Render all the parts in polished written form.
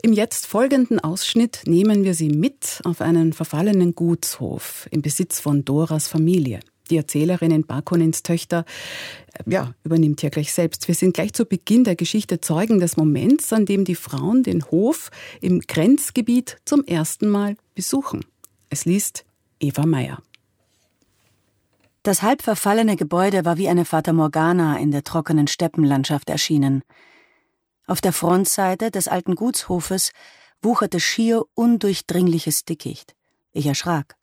Im jetzt folgenden Ausschnitt nehmen wir Sie mit auf einen verfallenen Gutshof im Besitz von Doras Familie. Die Erzählerin in Bakunins Töchter übernimmt hier gleich selbst. Wir sind gleich zu Beginn der Geschichte Zeugen des Moments, an dem die Frauen den Hof im Grenzgebiet zum ersten Mal besuchen. Es liest Eva Meyer. Das halb verfallene Gebäude war wie eine Fata Morgana in der trockenen Steppenlandschaft erschienen. Auf der Frontseite des alten Gutshofes wucherte schier undurchdringliches Dickicht. Ich erschrak.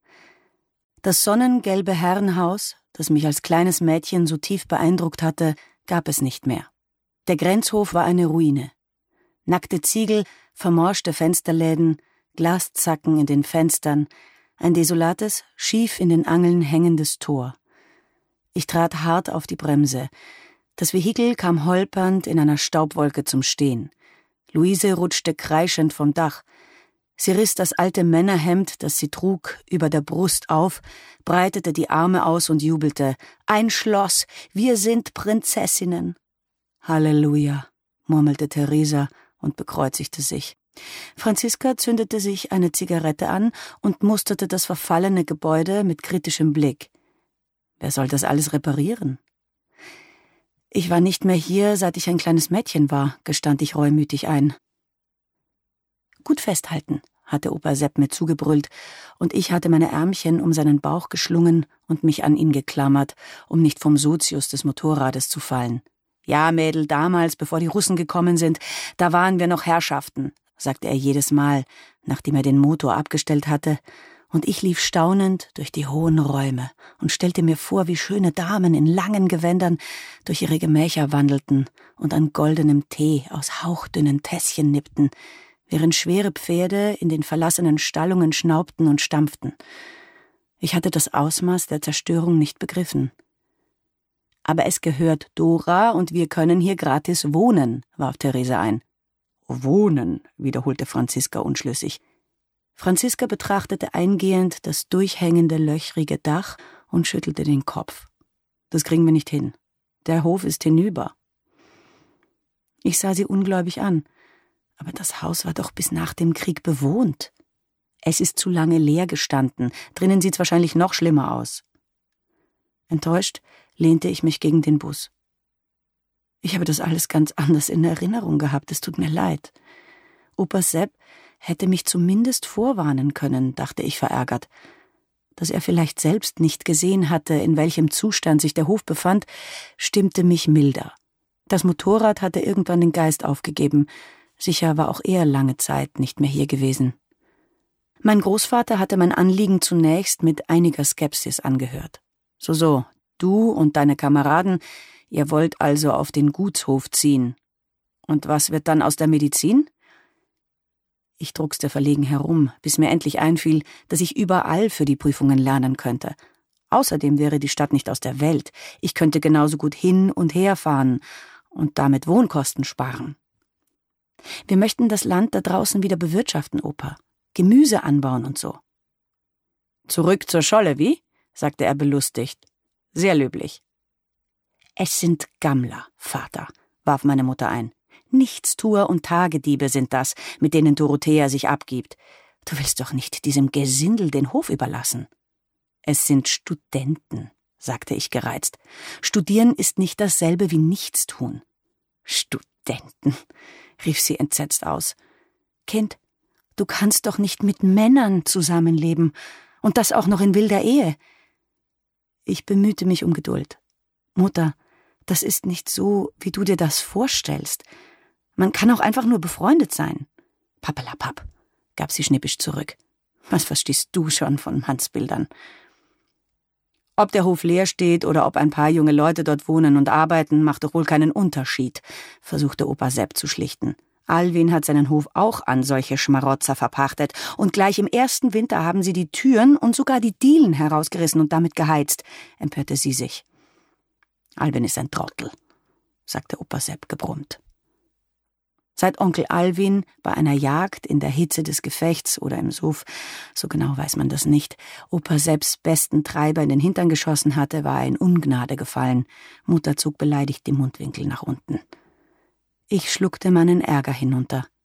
Das sonnengelbe Herrenhaus, das mich als kleines Mädchen so tief beeindruckt hatte, gab es nicht mehr. Der Grenzhof war eine Ruine. Nackte Ziegel, vermorschte Fensterläden, Glaszacken in den Fenstern, ein desolates, schief in den Angeln hängendes Tor. Ich trat hart auf die Bremse. Das Vehikel kam holpernd in einer Staubwolke zum Stehen. Luise rutschte kreischend vom Dach. Sie riss das alte Männerhemd, das sie trug, über der Brust auf, breitete die Arme aus und jubelte. »Ein Schloss! Wir sind Prinzessinnen!« »Halleluja«, murmelte Theresa und bekreuzigte sich. Franziska zündete sich eine Zigarette an und musterte das verfallene Gebäude mit kritischem Blick. Wer soll das alles reparieren? »Ich war nicht mehr hier, seit ich ein kleines Mädchen war«, gestand ich reumütig ein. »Gut festhalten«, hatte Opa Sepp mir zugebrüllt, und ich hatte meine Ärmchen um seinen Bauch geschlungen und mich an ihn geklammert, um nicht vom Sozius des Motorrades zu fallen. »Ja, Mädel, damals, bevor die Russen gekommen sind, da waren wir noch Herrschaften«, sagte er jedes Mal, nachdem er den Motor abgestellt hatte, und ich lief staunend durch die hohen Räume und stellte mir vor, wie schöne Damen in langen Gewändern durch ihre Gemächer wandelten und an goldenem Tee aus hauchdünnen Tässchen nippten, während schwere Pferde in den verlassenen Stallungen schnaubten und stampften. Ich hatte das Ausmaß der Zerstörung nicht begriffen. »Aber es gehört Dora und wir können hier gratis wohnen«, warf Theresa ein. »Wohnen«, wiederholte Franziska unschlüssig. Franziska betrachtete eingehend das durchhängende, löchrige Dach und schüttelte den Kopf. »Das kriegen wir nicht hin. Der Hof ist hinüber.« Ich sah sie ungläubig an. Aber das Haus war doch bis nach dem Krieg bewohnt. Es ist zu lange leer gestanden. Drinnen sieht's wahrscheinlich noch schlimmer aus. Enttäuscht lehnte ich mich gegen den Bus. Ich habe das alles ganz anders in Erinnerung gehabt. Es tut mir leid. Opa Sepp hätte mich zumindest vorwarnen können, dachte ich verärgert. Dass er vielleicht selbst nicht gesehen hatte, in welchem Zustand sich der Hof befand, stimmte mich milder. Das Motorrad hatte irgendwann den Geist aufgegeben. Sicher war auch er lange Zeit nicht mehr hier gewesen. Mein Großvater hatte mein Anliegen zunächst mit einiger Skepsis angehört. So, du und deine Kameraden, ihr wollt also auf den Gutshof ziehen. Und was wird dann aus der Medizin? Ich druckste verlegen herum, bis mir endlich einfiel, dass ich überall für die Prüfungen lernen könnte. Außerdem wäre die Stadt nicht aus der Welt. Ich könnte genauso gut hin und her fahren und damit Wohnkosten sparen. Wir möchten das Land da draußen wieder bewirtschaften, Opa. Gemüse anbauen und so. Zurück zur Scholle, wie? Sagte er belustigt. Sehr löblich. Es sind Gammler, Vater, warf meine Mutter ein. Nichtstuer und Tagediebe sind das, mit denen Dorothea sich abgibt. Du willst doch nicht diesem Gesindel den Hof überlassen. Es sind Studenten, sagte ich gereizt. Studieren ist nicht dasselbe wie Nichtstun. Studenten, rief sie entsetzt aus. Kind, du kannst doch nicht mit Männern zusammenleben, und das auch noch in wilder Ehe. Ich bemühte mich um Geduld. Mutter, das ist nicht so, wie du dir das vorstellst. Man kann auch einfach nur befreundet sein. Pappelapapp, gab sie schnippisch zurück. Was verstehst du schon von Mannsbildern? Ob der Hof leer steht oder ob ein paar junge Leute dort wohnen und arbeiten, macht doch wohl keinen Unterschied, versuchte Opa Sepp zu schlichten. Alwin hat seinen Hof auch an solche Schmarotzer verpachtet, und gleich im ersten Winter haben sie die Türen und sogar die Dielen herausgerissen und damit geheizt, empörte sie sich. Alwin ist ein Trottel, sagte Opa Sepp gebrummt. Seit Onkel Alwin bei einer Jagd in der Hitze des Gefechts oder im Suff, so genau weiß man das nicht, Opa Sepps besten Treiber in den Hintern geschossen hatte, war er in Ungnade gefallen. Mutter zog beleidigt die Mundwinkel nach unten. Ich schluckte meinen Ärger hinunter.